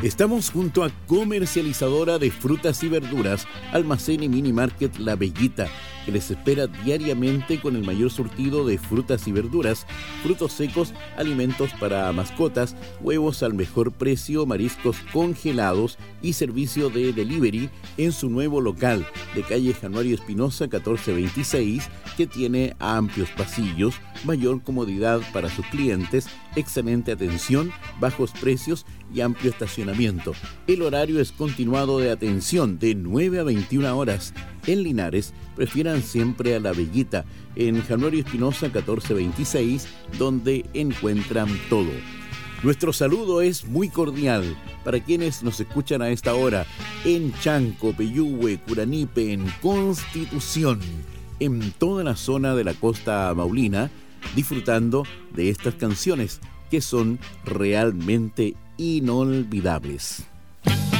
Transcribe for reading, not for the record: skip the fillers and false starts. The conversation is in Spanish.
Estamos junto a comercializadora de frutas y verduras, Almacén y Mini Market La Veguita, que les espera diariamente con el mayor surtido de frutas y verduras, frutos secos, alimentos para mascotas, huevos al mejor precio, mariscos congelados y servicio de delivery en su nuevo local de calle Januario Espinosa 1426, que tiene amplios pasillos, mayor comodidad para sus clientes, excelente atención, bajos precios y amplio estacionamiento. El horario es continuado de atención de 9 a 21 horas. En Linares, prefieran siempre a La Veguita, en Januario Espinosa 1426, donde encuentran todo. Nuestro saludo es muy cordial para quienes nos escuchan a esta hora en Chanco, Peyúgue, Curanipe, en Constitución, en toda la zona de la costa maulina, disfrutando de estas canciones que son realmente inolvidables.